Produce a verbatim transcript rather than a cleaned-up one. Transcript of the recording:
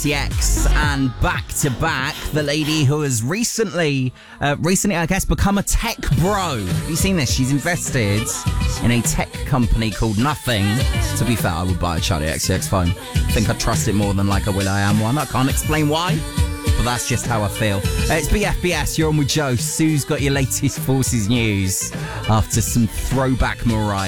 X X, and back to back, the lady who has recently, uh, recently, I guess, become a tech bro. Have you seen this? She's invested in a tech company called Nothing. To be fair, I would buy a Charlie X C X phone. I think I trust it more than like a will.i.am one. I can't explain why, but that's just how I feel. Uh, it's B F B S, you're on with Joe. Sue's got your latest Forces news after some throwback Mariah.